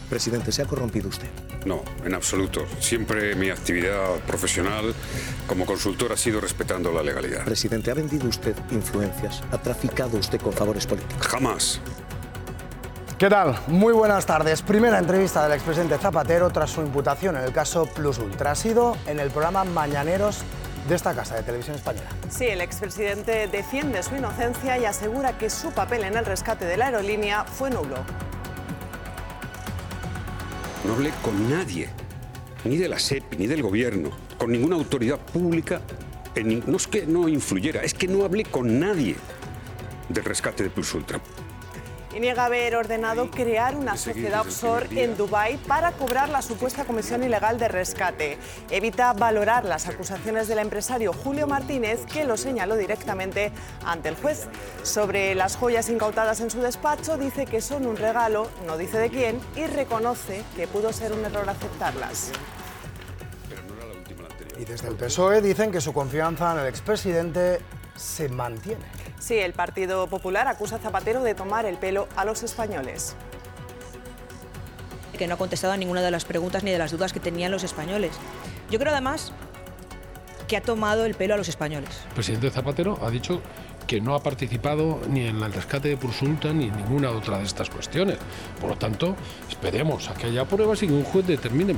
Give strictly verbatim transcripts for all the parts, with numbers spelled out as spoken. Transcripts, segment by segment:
Presidente, ¿se ha corrompido usted? No, en absoluto. Siempre mi actividad profesional como consultor ha sido respetando la legalidad. Presidente, ¿ha vendido usted influencias? ¿Ha traficado usted con favores políticos? Jamás. ¿Qué tal? Muy buenas tardes. Primera entrevista del expresidente Zapatero tras su imputación en el caso Plus Ultra. Ha sido en el programa Mañaneros de esta casa de Televisión Española. Sí, el expresidente defiende su inocencia y asegura que su papel en el rescate de la aerolínea fue nulo. No hablé con nadie, ni de la SEPI, ni del gobierno, con ninguna autoridad pública. En, no es que no influyera, es que no hablé con nadie del rescate de Plus Ultra. Y niega haber ordenado crear una sociedad offshore en Dubái para cobrar la supuesta comisión ilegal de rescate. Evita valorar las acusaciones del empresario Julio Martínez, que lo señaló directamente ante el juez. Sobre las joyas incautadas en su despacho, dice que son un regalo, no dice de quién, y reconoce que pudo ser un error aceptarlas. Y desde el P S O E dicen que su confianza en el expresidente se mantiene. Sí, el Partido Popular acusa a Zapatero de tomar el pelo a los españoles. Que no ha contestado a ninguna de las preguntas ni de las dudas que tenían los españoles. Yo creo además que ha tomado el pelo a los españoles. El presidente Zapatero ha dicho que no ha participado ni en el rescate de Plus Ultra ni en ninguna otra de estas cuestiones. Por lo tanto, esperemos a que haya pruebas y que un juez determine.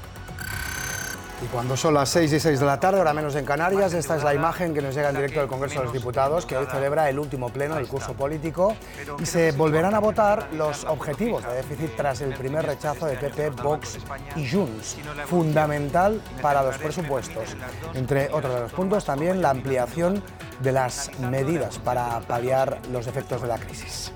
Y cuando son las seis y seis de la tarde, ahora menos en Canarias, esta es la imagen que nos llega en directo del Congreso de los Diputados, que hoy celebra el último pleno del curso político y se volverán a votar los objetivos de déficit tras el primer rechazo de P P, Vox y Junts, fundamental para los presupuestos. Entre otros de los puntos, también la ampliación de las medidas para paliar los efectos de la crisis.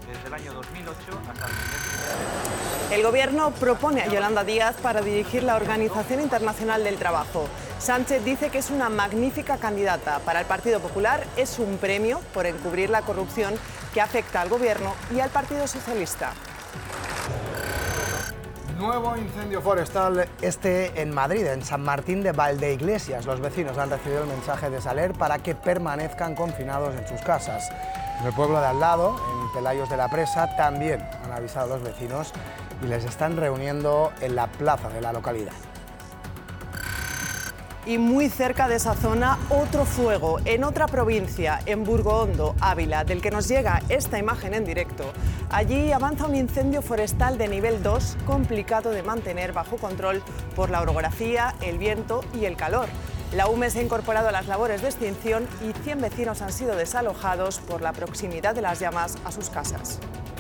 El Gobierno propone a Yolanda Díaz para dirigir la Organización Internacional del Trabajo. Sánchez dice que es una magnífica candidata. Para el Partido Popular es un premio por encubrir la corrupción que afecta al Gobierno y al Partido Socialista. Nuevo incendio forestal, este en Madrid, en San Martín de Valdeiglesias. Los vecinos han recibido el mensaje de Saler para que permanezcan confinados en sus casas. En el pueblo de al lado, en Pelayos de la Presa, también han avisado a los vecinos y les están reuniendo en la plaza de la localidad. Y muy cerca de esa zona, otro fuego en otra provincia, en Burgoondo, Ávila, del que nos llega esta imagen en directo. Allí avanza un incendio forestal de nivel dos, complicado de mantener bajo control por la orografía, el viento y el calor. La U M E se ha incorporado a las labores de extinción y cien vecinos han sido desalojados por la proximidad de las llamas a sus casas.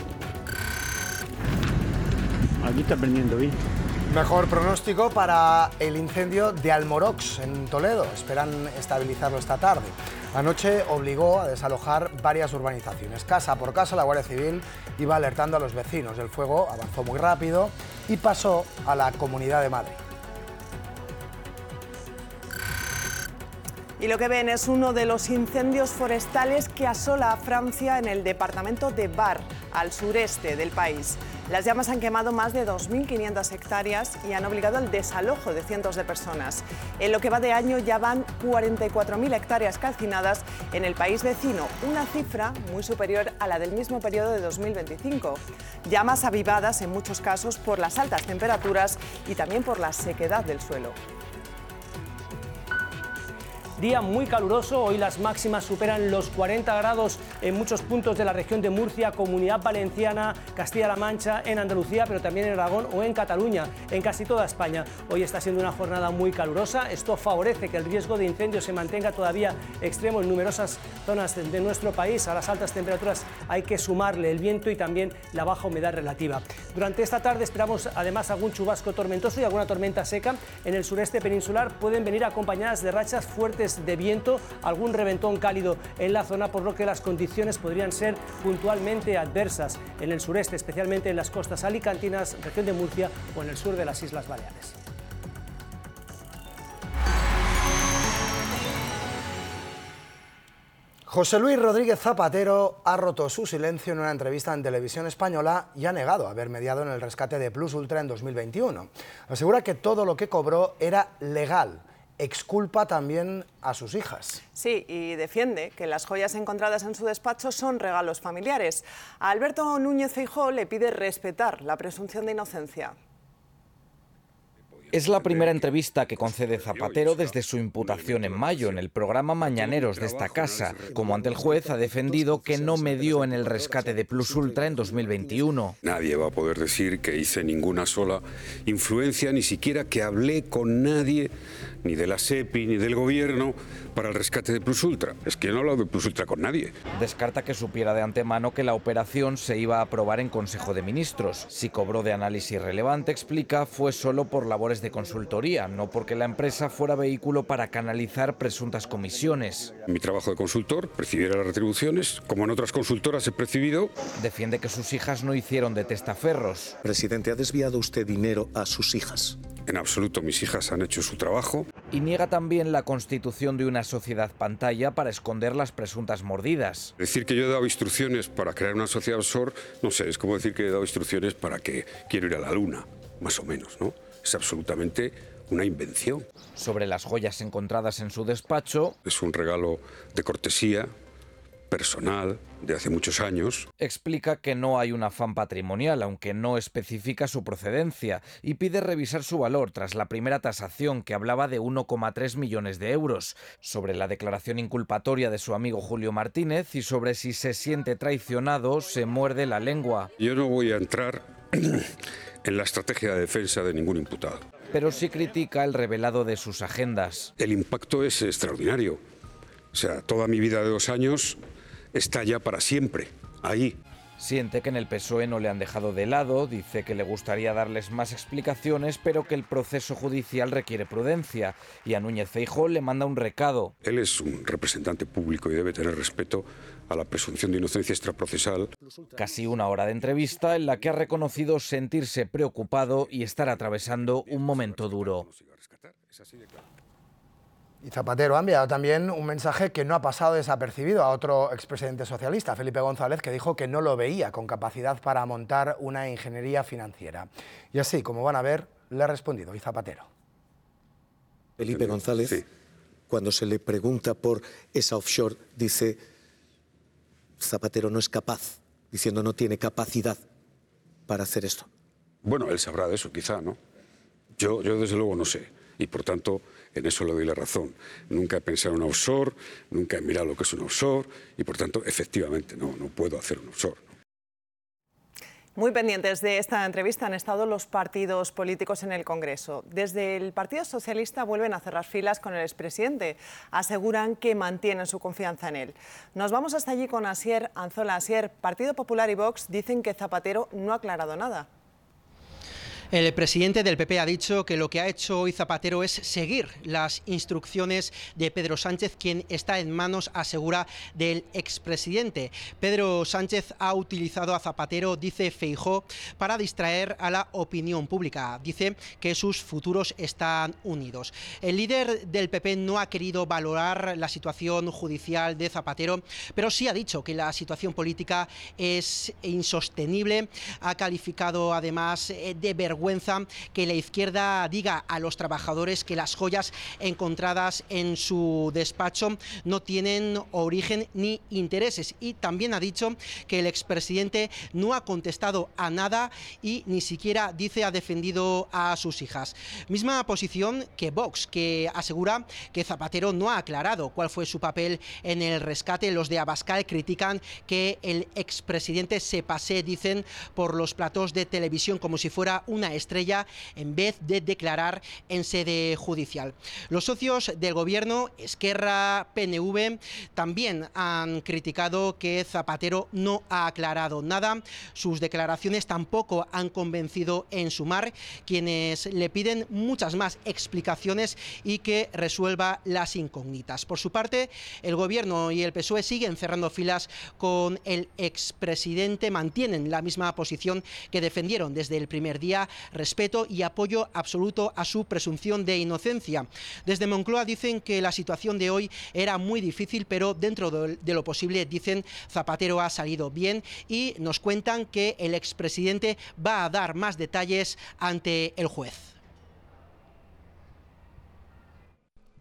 Aquí está prendiendo bien. Mejor pronóstico para el incendio de Almorox, en Toledo. Esperan estabilizarlo esta tarde. Anoche obligó a desalojar varias urbanizaciones. Casa por casa, la Guardia Civil iba alertando a los vecinos. El fuego avanzó muy rápido y pasó a la Comunidad de Madrid. Y lo que ven es uno de los incendios forestales que asola a Francia en el departamento de Var, al sureste del país. Las llamas han quemado más de dos mil quinientas hectáreas y han obligado al desalojo de cientos de personas. En lo que va de año ya van cuarenta y cuatro mil hectáreas calcinadas en el país vecino, una cifra muy superior a la del mismo periodo de dos mil veinticinco. Llamas avivadas en muchos casos por las altas temperaturas y también por la sequedad del suelo. Día muy caluroso, hoy las máximas superan los cuarenta grados en muchos puntos de la región de Murcia, Comunidad Valenciana, Castilla-La Mancha, en Andalucía, pero también en Aragón o en Cataluña, en casi toda España. Hoy está siendo una jornada muy calurosa, esto favorece que el riesgo de incendio se mantenga todavía extremo en numerosas zonas de nuestro país. A las altas temperaturas hay que sumarle el viento y también la baja humedad relativa. Durante esta tarde esperamos además algún chubasco tormentoso y alguna tormenta seca. En el sureste peninsular pueden venir acompañadas de rachas fuertes de viento, algún reventón cálido en la zona, por lo que las condiciones podrían ser puntualmente adversas en el sureste, especialmente en las costas alicantinas, región de Murcia o en el sur de las Islas Baleares. José Luis Rodríguez Zapatero ha roto su silencio en una entrevista en Televisión Española y ha negado haber mediado en el rescate de Plus Ultra en dos mil veintiuno. Asegura que todo lo que cobró era legal. Exculpa también a sus hijas. Sí, y defiende que las joyas encontradas en su despacho son regalos familiares. A Alberto Núñez Feijóo le pide respetar la presunción de inocencia. Es la primera entrevista que concede Zapatero desde su imputación en mayo en el programa Mañaneros de esta casa. Como ante el juez, ha defendido que no medió en el rescate de Plus Ultra en dos mil veintiuno. Nadie va a poder decir que hice ninguna sola influencia, ni siquiera que hablé con nadie, ni de la SEPI, ni del gobierno, para el rescate de Plus Ultra. Es que yo no he hablado de Plus Ultra con nadie. Descarta que supiera de antemano que la operación se iba a aprobar en Consejo de Ministros. Si cobró de análisis relevante, explica, fue solo por labores de consultoría, no porque la empresa fuera vehículo para canalizar presuntas comisiones. Mi trabajo de consultor, percibiera las retribuciones, como en otras consultoras he percibido. Defiende que sus hijas no hicieron de testaferros. Presidente, ¿ha desviado usted dinero a sus hijas? En absoluto, mis hijas han hecho su trabajo. Y niega también la constitución de una sociedad pantalla para esconder las presuntas mordidas. Decir que yo he dado instrucciones para crear una sociedad offshore, no sé, es como decir que he dado instrucciones para que quiero ir a la luna, más o menos, ¿no? Es absolutamente una invención. Sobre las joyas encontradas en su despacho, es un regalo de cortesía personal de hace muchos años. Explica que no hay un afán patrimonial, aunque no especifica su procedencia, y pide revisar su valor tras la primera tasación, que hablaba de uno coma tres millones de euros. Sobre la declaración inculpatoria de su amigo Julio Martínez y sobre si se siente traicionado, se muerde la lengua. Yo no voy a entrar en la estrategia de defensa de ningún imputado. Pero sí critica el revelado de sus agendas. El impacto es extraordinario. O sea, toda mi vida de dos años está ya para siempre, ahí. Siente que en el P S O E no le han dejado de lado, dice que le gustaría darles más explicaciones, pero que el proceso judicial requiere prudencia. Y a Núñez Feijóo le manda un recado. Él es un representante público y debe tener respeto a la presunción de inocencia extraprocesal. Casi una hora de entrevista en la que ha reconocido sentirse preocupado y estar atravesando un momento duro. Y Zapatero ha enviado también un mensaje que no ha pasado desapercibido a otro expresidente socialista, Felipe González, que dijo que no lo veía con capacidad para montar una ingeniería financiera. Y así, como van a ver, le ha respondido y Zapatero. Felipe González, sí. Cuando se le pregunta por esa offshore, dice Zapatero no es capaz, diciendo no tiene capacidad para hacer esto. Bueno, él sabrá de eso, quizá, ¿no? Yo, yo desde luego no sé. Y por tanto, en eso le doy la razón. Nunca he pensado en un offshore, nunca he mirado lo que es un offshore y por tanto, efectivamente, no, no puedo hacer un offshore. Muy pendientes de esta entrevista han estado los partidos políticos en el Congreso. Desde el Partido Socialista vuelven a cerrar filas con el expresidente. Aseguran que mantienen su confianza en él. Nos vamos hasta allí con Asier Anzola. Asier, Partido Popular y Vox dicen que Zapatero no ha aclarado nada. El presidente del P P ha dicho que lo que ha hecho hoy Zapatero es seguir las instrucciones de Pedro Sánchez, quien está en manos, asegura, del expresidente. Pedro Sánchez ha utilizado a Zapatero, dice Feijóo, para distraer a la opinión pública. Dice que sus futuros están unidos. El líder del P P no ha querido valorar la situación judicial de Zapatero, pero sí ha dicho que la situación política es insostenible. Ha calificado además de vergüenza que la izquierda diga a los trabajadores que las joyas encontradas en su despacho no tienen origen ni intereses. Y también ha dicho que el expresidente no ha contestado a nada y ni siquiera, dice, ha defendido a sus hijas. Misma posición que Vox, que asegura que Zapatero no ha aclarado cuál fue su papel en el rescate. Los de Abascal critican que el expresidente se pasee, dicen, por los platós de televisión como si fuera una estrella en vez de declarar en sede judicial. Los socios del gobierno, Esquerra, P N V, también han criticado que Zapatero no ha aclarado nada. Sus declaraciones tampoco han convencido en Sumar, quienes le piden muchas más explicaciones y que resuelva las incógnitas. Por su parte, el gobierno y el P S O E siguen cerrando filas con el expresidente, mantienen la misma posición que defendieron desde el primer día: respeto y apoyo absoluto a su presunción de inocencia. Desde Moncloa dicen que la situación de hoy era muy difícil, pero dentro de lo posible, dicen, Zapatero ha salido bien, y nos cuentan que el expresidente va a dar más detalles ante el juez.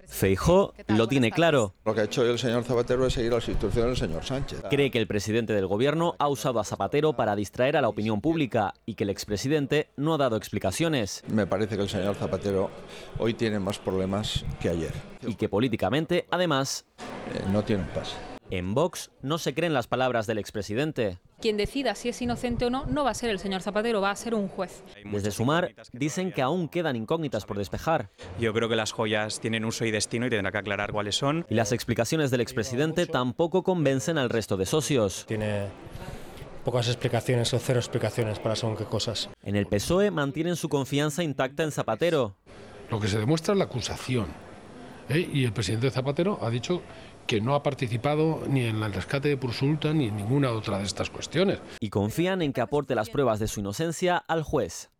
Feijóo lo tiene claro. Lo que ha hecho el señor Zapatero es seguir las instrucciones del señor Sánchez. Cree que el presidente del gobierno ha usado a Zapatero para distraer a la opinión pública y que el expresidente no ha dado explicaciones. Me parece que el señor Zapatero hoy tiene más problemas que ayer. Y que políticamente, además, eh, no tiene un pase. En Vox no se creen las palabras del expresidente. Quien decida si es inocente o no, no va a ser el señor Zapatero, va a ser un juez. Desde Sumar dicen que aún quedan incógnitas por despejar. Yo creo que las joyas tienen uso y destino y tendrá que aclarar cuáles son. Y las explicaciones del expresidente tampoco convencen al resto de socios. Tiene pocas explicaciones o cero explicaciones para según qué cosas. En el P S O E mantienen su confianza intacta en Zapatero. Lo que se demuestra es la acusación. ¿eh? Y el presidente Zapatero ha dicho que no ha participado ni en el rescate de Pursultan ni en ninguna otra de estas cuestiones. Y confían en que aporte las pruebas de su inocencia al juez.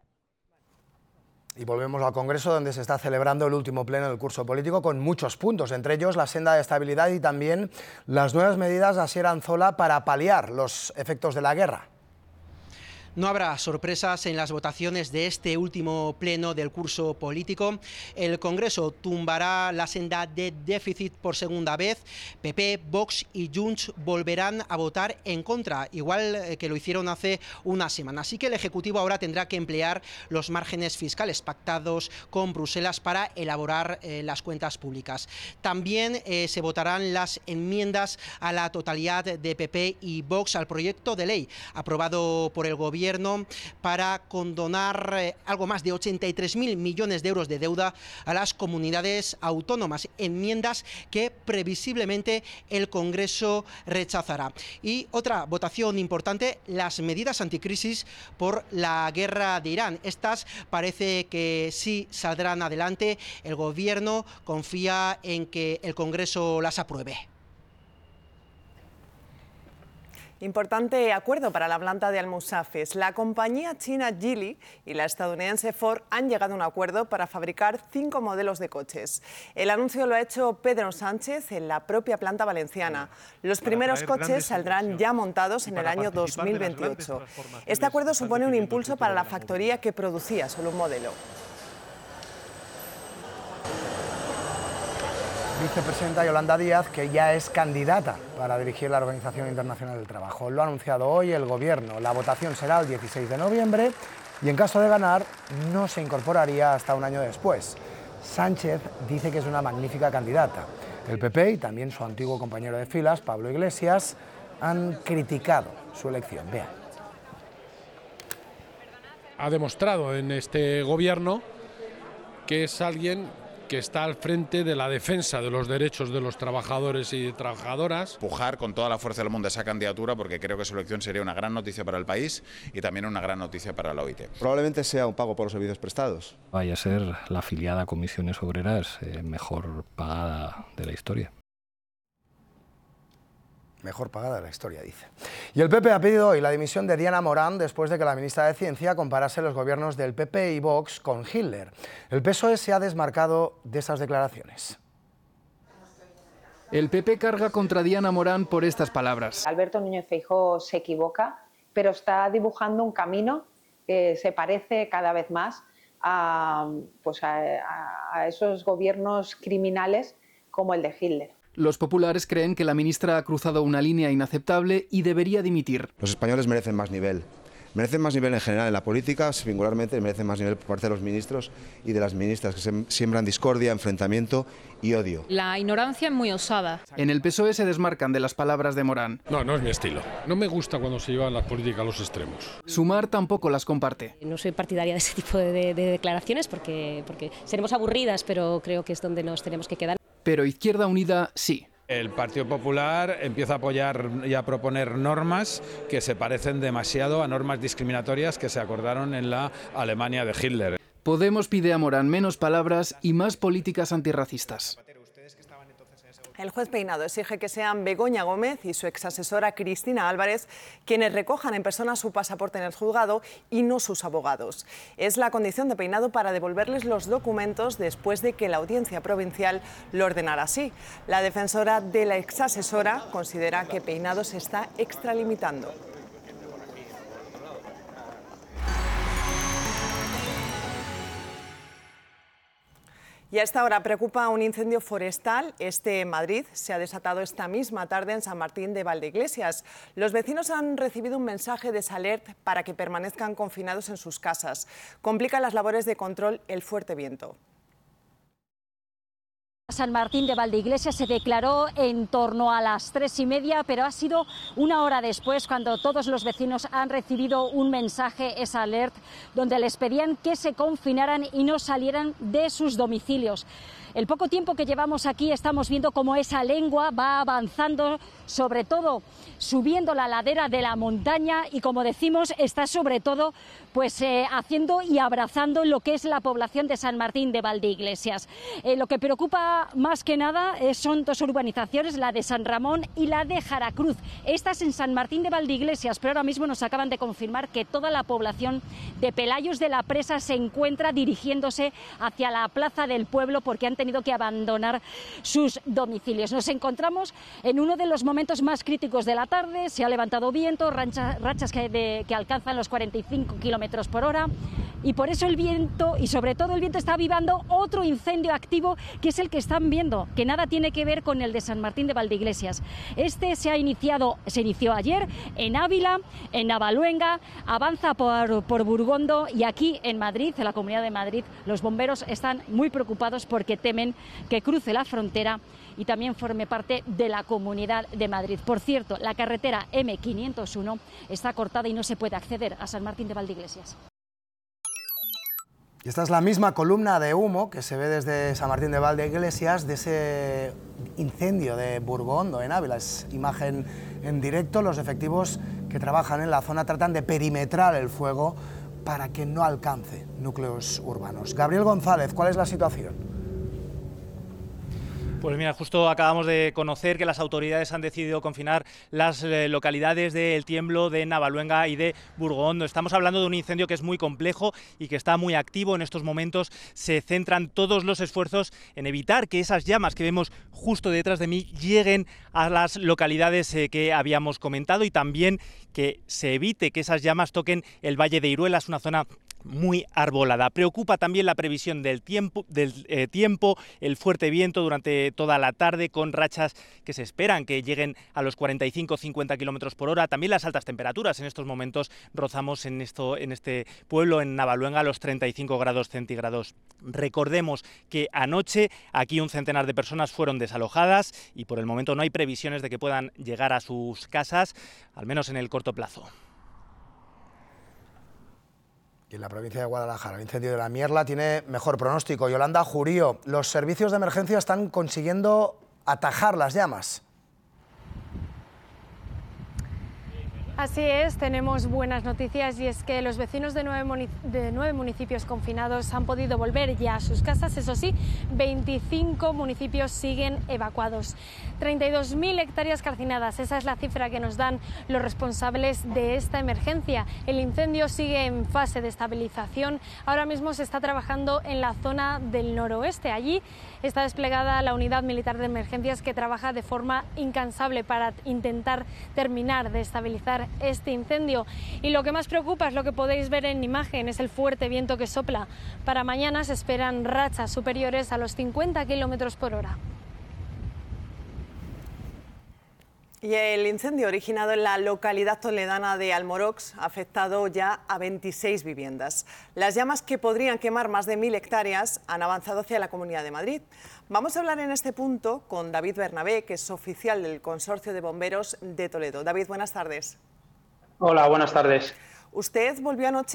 Y volvemos al Congreso, donde se está celebrando el último pleno del curso político con muchos puntos, entre ellos la senda de estabilidad y también las nuevas medidas de Asier Anzola para paliar los efectos de la guerra. No habrá sorpresas en las votaciones de este último pleno del curso político. El Congreso tumbará la senda de déficit por segunda vez. P P, Vox y Junts volverán a votar en contra, igual que lo hicieron hace una semana. Así que el Ejecutivo ahora tendrá que emplear los márgenes fiscales pactados con Bruselas para elaborar eh, las cuentas públicas. También eh, se votarán las enmiendas a la totalidad de P P y Vox al proyecto de ley aprobado por el Gobierno para condonar eh, algo más de ochenta y tres mil millones de euros de deuda a las comunidades autónomas, enmiendas que previsiblemente el Congreso rechazará. Y otra votación importante, las medidas anticrisis por la guerra de Irán. Estas parece que sí saldrán adelante. El Gobierno confía en que el Congreso las apruebe. Importante acuerdo para la planta de Almusafes. La compañía china Geely y la estadounidense Ford han llegado a un acuerdo para fabricar cinco modelos de coches. El anuncio lo ha hecho Pedro Sánchez en la propia planta valenciana. Los primeros coches saldrán ya montados en el año dos mil veintiocho. Este acuerdo supone un impulso para la factoría que producía solo un modelo. Vicepresidenta Yolanda Díaz, que ya es candidata para dirigir la Organización Internacional del Trabajo. Lo ha anunciado hoy el Gobierno. La votación será el dieciséis de noviembre y en caso de ganar no se incorporaría hasta un año después. Sánchez dice que es una magnífica candidata. El P P y también su antiguo compañero de filas, Pablo Iglesias, han criticado su elección. Vean. Ha demostrado en este Gobierno que es alguien que está al frente de la defensa de los derechos de los trabajadores y trabajadoras. Empujar con toda la fuerza del mundo esa candidatura porque creo que su elección sería una gran noticia para el país y también una gran noticia para la O I T. Probablemente sea un pago por los servicios prestados. Vaya a ser la afiliada a Comisiones Obreras eh, mejor pagada de la historia. Mejor pagada de la historia, dice. Y el P P ha pedido hoy la dimisión de Diana Morán después de que la ministra de Ciencia comparase los gobiernos del P P y Vox con Hitler. El P S O E se ha desmarcado de esas declaraciones. El P P carga contra Diana Morán por estas palabras. Alberto Núñez Feijóo se equivoca, pero está dibujando un camino que se parece cada vez más a, pues a, a esos gobiernos criminales como el de Hitler. Los populares creen que la ministra ha cruzado una línea inaceptable y debería dimitir. Los españoles merecen más nivel. Merecen más nivel en general en la política, singularmente merecen más nivel por parte de los ministros y de las ministras, que se siembran discordia, enfrentamiento y odio. La ignorancia es muy osada. En el P S O E se desmarcan de las palabras de Morán. No, no es mi estilo. No me gusta cuando se llevan las políticas a los extremos. Sumar tampoco las comparte. No soy partidaria de ese tipo de, de, de declaraciones porque, porque seremos aburridas, pero creo que es donde nos tenemos que quedar. Pero Izquierda Unida sí. El Partido Popular empieza a apoyar y a proponer normas que se parecen demasiado a normas discriminatorias que se acordaron en la Alemania de Hitler. Podemos pide a Morán menos palabras y más políticas antirracistas. El juez Peinado exige que sean Begoña Gómez y su exasesora Cristina Álvarez quienes recojan en persona su pasaporte en el juzgado y no sus abogados. Es la condición de Peinado para devolverles los documentos después de que la audiencia provincial lo ordenara así. La defensora de la exasesora considera que Peinado se está extralimitando. Y a esta hora preocupa un incendio forestal. Este en Madrid se ha desatado esta misma tarde en San Martín de Valdeiglesias. Los vecinos han recibido un mensaje de Salert para que permanezcan confinados en sus casas. Complica las labores de control el fuerte viento. San Martín de Valdeiglesias se declaró en torno a las tres y media, pero ha sido una hora después cuando todos los vecinos han recibido un mensaje, esa alert, donde les pedían que se confinaran y no salieran de sus domicilios. El poco tiempo que llevamos aquí estamos viendo cómo esa lengua va avanzando, sobre todo subiendo la ladera de la montaña y, como decimos, está sobre todo pues eh, haciendo y abrazando lo que es la población de San Martín de Valdeiglesias. Eh, lo que preocupa más que nada eh, son dos urbanizaciones, la de San Ramón y la de Jaracruz. Estas en San Martín de Valdeiglesias, pero ahora mismo nos acaban de confirmar que toda la población de Pelayos de la Presa se encuentra dirigiéndose hacia la plaza del pueblo porque han tenido que abandonar sus domicilios. Nos encontramos en uno de los momentos más críticos de la tarde. Se ha levantado viento, rancha, rachas que, de, que alcanzan los cuarenta y cinco kilómetros por hora, y por eso el viento, y sobre todo el viento, está avivando otro incendio activo, que es el que están viendo, que nada tiene que ver con el de San Martín de Valdeiglesias. Este se ha iniciado, se inició ayer en Ávila, en Navaluenga, avanza por, por Burgondo, y aquí en Madrid, en la Comunidad de Madrid, los bomberos están muy preocupados porque temen que cruce la frontera y también forme parte de la Comunidad de Madrid. Por cierto, la carretera eme quinientos uno está cortada y no se puede acceder a San Martín de Valdeiglesias. Y esta es la misma columna de humo que se ve desde San Martín de Valdeiglesias de ese incendio de Burgondo en Ávila. Es imagen en directo. Los efectivos que trabajan en la zona tratan de perimetrar el fuego para que no alcance núcleos urbanos. Gabriel González, ¿cuál es la situación? Pues mira, justo acabamos de conocer que las autoridades han decidido confinar las eh, localidades de El Tiemblo, de Navaluenga y de Burgondo. Estamos hablando de un incendio que es muy complejo y que está muy activo. En estos momentos se centran todos los esfuerzos en evitar que esas llamas que vemos justo detrás de mí lleguen a las localidades eh, que habíamos comentado, y también que se evite que esas llamas toquen el Valle de Iruelas, una zona muy arbolada. Preocupa también la previsión del tiempo, del eh, tiempo, el fuerte viento durante toda la tarde, con rachas que se esperan que lleguen a los cuarenta y cinco a cincuenta kilómetros por hora. También las altas temperaturas. En estos momentos rozamos en, esto, en este pueblo, en Navaluenga, los treinta y cinco grados centígrados. Recordemos que anoche aquí un centenar de personas fueron desalojadas y por el momento no hay previsiones de que puedan llegar a sus casas, al menos en el corto plazo. Y en la provincia de Guadalajara, el incendio de la Mierla tiene mejor pronóstico. Yolanda Jurío, los servicios de emergencia están consiguiendo atajar las llamas. Así es, tenemos buenas noticias, y es que los vecinos de nueve, de nueve municipios confinados han podido volver ya a sus casas. Eso sí, veinticinco municipios siguen evacuados. treinta y dos mil hectáreas calcinadas, esa es la cifra que nos dan los responsables de esta emergencia. El incendio sigue en fase de estabilización. Ahora mismo se está trabajando en la zona del noroeste. Allí está desplegada la unidad militar de emergencias que trabaja de forma incansable para intentar terminar de estabilizar este incendio. Y lo que más preocupa es lo que podéis ver en imagen, es el fuerte viento que sopla. Para mañana se esperan rachas superiores a los cincuenta kilómetros por hora. Y el incendio originado en la localidad toledana de Almorox ha afectado ya a veintiséis viviendas. Las llamas, que podrían quemar más de mil hectáreas, han avanzado hacia la Comunidad de Madrid. Vamos a hablar en este punto con David Bernabé, que es oficial del Consorcio de Bomberos de Toledo. David, buenas tardes. Hola, buenas tardes. Usted volvió anoche